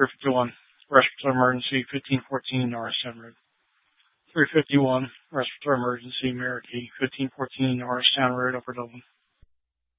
351, respiratory emergency, 1514 Norris Town Road. 351, respiratory emergency, Merrickey, 1514 Norris Town Road, Upper Dublin.